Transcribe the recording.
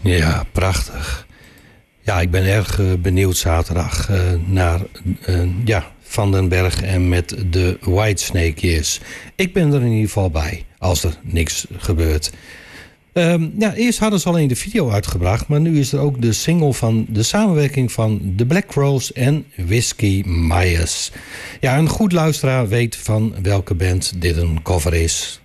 Ja, prachtig. Ja, ik ben erg benieuwd zaterdag naar Van den Berg en met de Whitesnake Years. Ik ben er in ieder geval bij, als er niks gebeurt. Eerst hadden ze alleen de video uitgebracht, maar nu is er ook de single van de samenwerking van The Black Crowes en Whiskey Myers. Ja, een goed luisteraar weet van welke band dit een cover is.